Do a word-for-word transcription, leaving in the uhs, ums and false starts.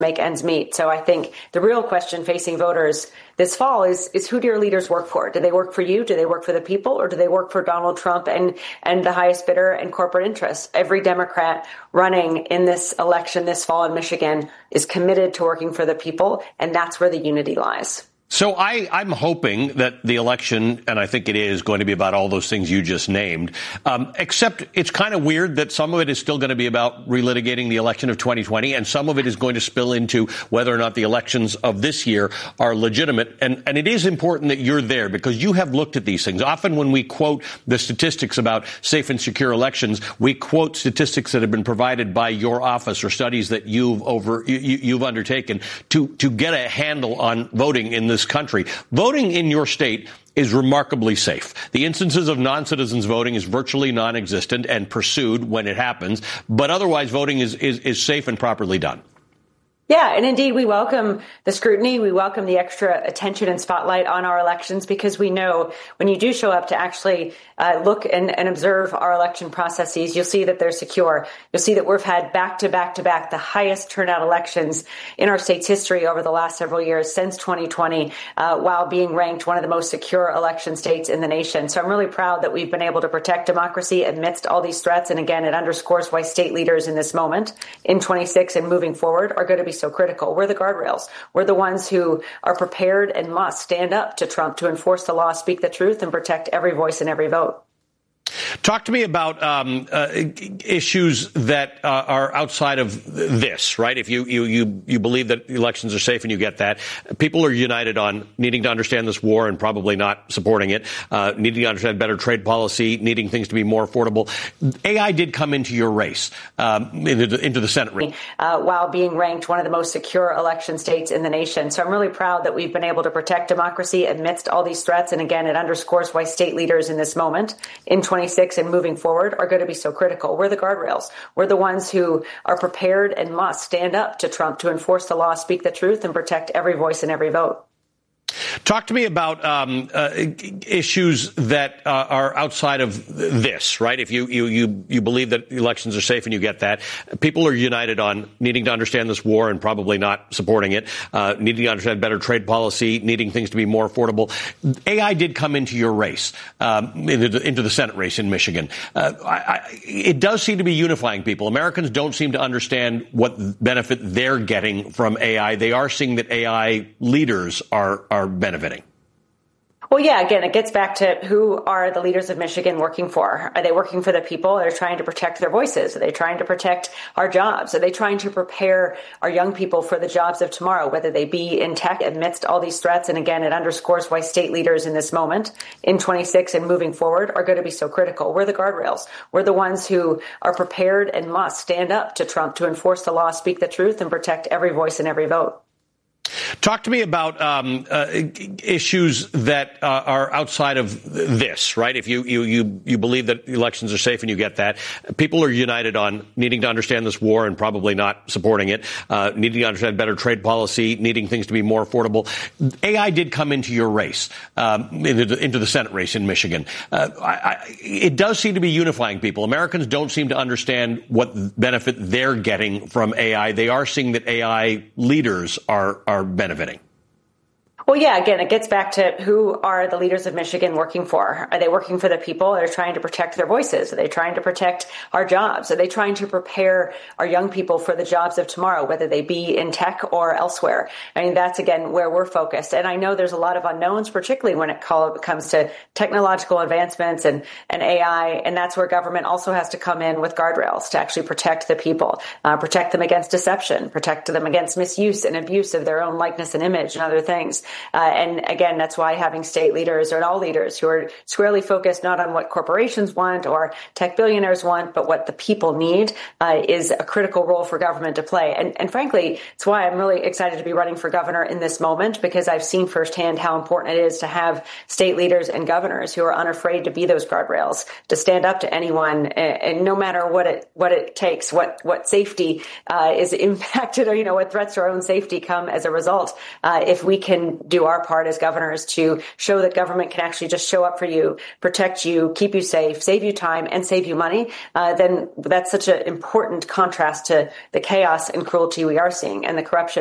make ends meet. So I think the real question facing voters this fall is, is who do your leaders work for? Do they work for you? Do they work for the people? Or do they work for Donald Trump and, and the highest bidder and corporate interests? Every Democrat running in this election this fall in Michigan is committed to working for the people, and that's where the unity lies. So I, I'm hoping that the election, and I think it is going to be about all those things you just named, um, except it's kind of weird that some of it is still going to be about relitigating the election of twenty twenty, and some of it is going to spill into whether or not the elections of this year are legitimate. And, and it is important that you're there because you have looked at these things. Often when we quote the statistics about safe and secure elections, we quote statistics that have been provided by your office or studies that you've over you, you've undertaken to to get a handle on voting in this country. Voting in your state is remarkably safe. The instances of non-citizens voting is virtually non-existent and pursued when it happens, but otherwise voting is, is, is safe and properly done. Yeah, and indeed, we welcome the scrutiny. We welcome the extra attention and spotlight on our elections because we know when you do show up to actually uh, look and, and observe our election processes, you'll see that they're secure. You'll see that we've had back to back to back the highest turnout elections in our state's history over the last several years since twenty twenty, uh, while being ranked one of the most secure election states in the nation. So I'm really proud that we've been able to protect democracy amidst all these threats. And again, it underscores why state leaders in this moment in twenty-six and moving forward are going to be so critical. We're the guardrails. We're the ones who are prepared and must stand up to Trump to enforce the law, speak the truth, and protect every voice and every vote. Talk to me about um, uh, issues that uh, are outside of this, right? If you, you, you, you believe that elections are safe and you get that, people are united on needing to understand this war and probably not supporting it, uh, needing to understand better trade policy, needing things to be more affordable. A I did come into your race, um, into, the, into the Senate race. Uh, while being ranked one of the most secure election states in the nation. So I'm really proud that we've been able to protect democracy amidst all these threats. And again, it underscores why state leaders in this moment in twenty-six and moving forward are going to be so critical. We're the guardrails. We're the ones who are prepared and must stand up to Trump to enforce the law, speak the truth, and protect every voice and every vote. Talk to me about um, uh, issues that uh, are outside of this, right? If you, you, you, you believe that elections are safe and you get that, people are united on needing to understand this war and probably not supporting it, uh, needing to understand better trade policy, needing things to be more affordable. A I did come into your race, um, into, the, into the Senate race in Michigan. Uh, I, I, it does seem to be unifying people. Americans don't seem to understand what benefit they're getting from A I. They are seeing that A I leaders are, are benefiting. Well, yeah, again, it gets back to who are the leaders of Michigan working for? Are they working for the people? Are they trying to protect their voices? Are they trying to protect our jobs? Are they trying to prepare our young people for the jobs of tomorrow, whether they be in tech amidst all these threats? And again, it underscores why state leaders in this moment in twenty-six and moving forward are going to be so critical. We're the guardrails. We're the ones who are prepared and must stand up to Trump to enforce the law, speak the truth, and protect every voice and every vote. Talk to me about um, uh, issues that uh, are outside of this, right? If you, you, you, you believe that elections are safe and you get that, people are united on needing to understand this war and probably not supporting it, uh, needing to understand better trade policy, needing things to be more affordable. A I did come into your race, um, into, the, into the Senate race in Michigan. Uh, I, I, it does seem to be unifying people. Americans don't seem to understand what benefit they're getting from A I. They are seeing that A I leaders are, are benefiting. Well, yeah, again, it gets back to who are the leaders of Michigan working for? Are they working for the people? Are they trying to protect their voices? Are they trying to protect our jobs? Are they trying to prepare our young people for the jobs of tomorrow, whether they be in tech or elsewhere? I mean, that's, again, where we're focused. And I know there's a lot of unknowns, particularly when it call, comes to technological advancements and, and A I. And that's where government also has to come in with guardrails to actually protect the people, uh, protect them against deception, protect them against misuse and abuse of their own likeness and image and other things. Uh, and again, that's why having state leaders or all leaders who are squarely focused not on what corporations want or tech billionaires want, but what the people need uh, is a critical role for government to play. And, and frankly, it's why I'm really excited to be running for governor in this moment, because I've seen firsthand how important it is to have state leaders and governors who are unafraid to be those guardrails, to stand up to anyone, and, and no matter what it what it takes, what what safety uh, is impacted, or you know what threats to our own safety come as a result. Uh, if we can do our part as governors to show that government can actually just show up for you, protect you, keep you safe, save you time, and save you money, uh, then that's such an important contrast to the chaos and cruelty we are seeing and the corruption